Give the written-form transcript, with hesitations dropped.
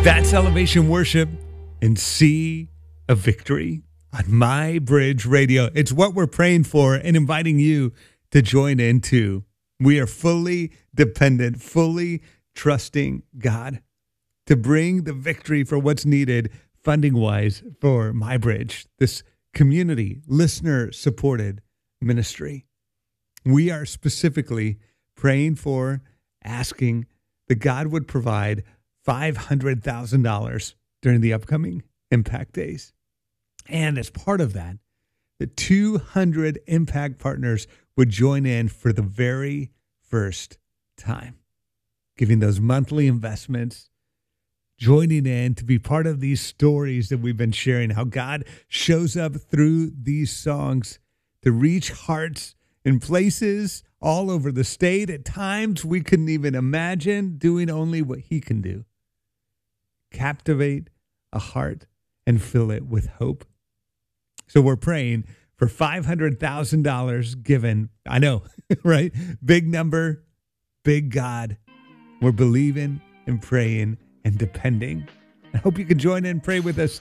That's Elevation Worship and Sea of Victory on My Bridge Radio. It's what we're praying for and inviting you to join into. We are fully dependent, fully trusting God to bring the victory for what's needed funding-wise for My Bridge, this community, listener-supported ministry. We are specifically praying for, asking that God would provide $500,000 during the upcoming Impact Days. And as part of that, the 200 Impact partners would join in for the very first time, giving those monthly investments, joining in to be part of these stories that we've been sharing, how God shows up through these songs to reach hearts in places all over the state. At times we couldn't even imagine, doing only what he can do. Captivate a heart and fill it with hope. So we're praying for $500,000 given. I know, right? Big number, big God. We're believing and praying and depending. I hope you can join in and pray with us